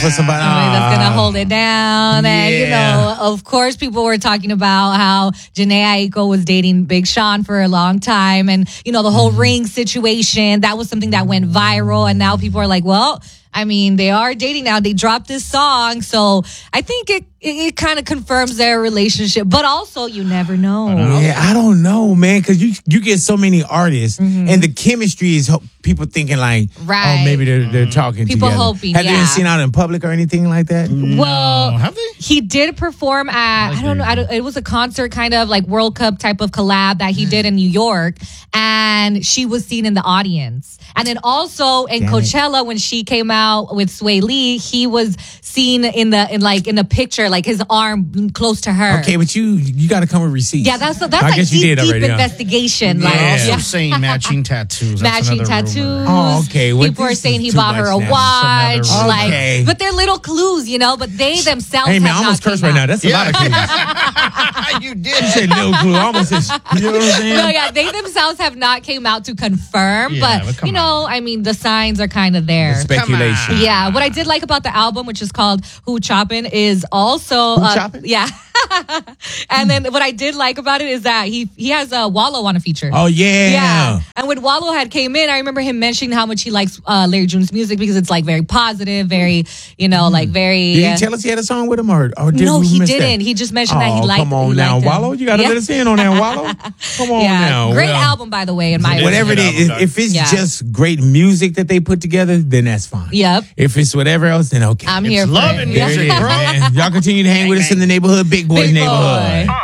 for somebody. That's gonna hold it down. And of course, people were talking about how Jhené Aiko was dating Big Sean for a long time, and the whole ring situation. That was something that went viral, and now people are like, well, I mean, they are dating now. They dropped this song, so I think it kind of confirms their relationship. But also, you never know. Yeah, I don't know, man, because you get so many artists, and the chemistry is people thinking like, right. Oh, maybe they're talking people together. Hoping, Have they been seen out in public or anything like that? Well, have they? He did perform at I don't know. It was a concert, kind of like World Cup type of collab that he did in New York, and she was seen in the audience. And then also in Coachella, when she came out with Sway Lee, he was seen in the picture, like his arm close to her. Okay, but you got to come with receipts. Yeah, that's like deep Yeah. investigation. Like, also saying matching tattoos. That's matching tattoos. rumor. Oh, okay. Well, people are this saying is he too bought her a much now. watch. That's Like, Okay. but they're little clues, But they themselves. Hey, man, I have almost not cursed came right now. out. That's a lot of clues. You did. You said little clue. I almost said, you know what I'm saying? No, yeah, they themselves have not came out to confirm, Yeah, but come on. I mean, the signs are kind of there. Speculation. Yeah, what I did like about the album, which is called Who Choppin', is also Who Choppin'? Yeah. And then what I did like about it is that he has Wallow on a feature. Oh, yeah. Yeah. And when Wallow had came in, I remember him mentioning how much he likes Larry June's music because it's like very positive, very, like very. Did he tell us he had a song with him or did No, we he miss didn't. that? He just mentioned that he liked. Come on he now, liked him. Wallow. You got to let us in on that, Wallow. Come on Yeah, now. great Well, album, by the way, in my Whatever it opinion. is, if it's Yeah. just great music that they put together, then that's fine. Yep. If it's whatever else, then okay. I'm here for love it. and There it music, is, bro. man. Y'all continue to hang with us in the neighborhood, Big Boys Big neighborhood. Boy.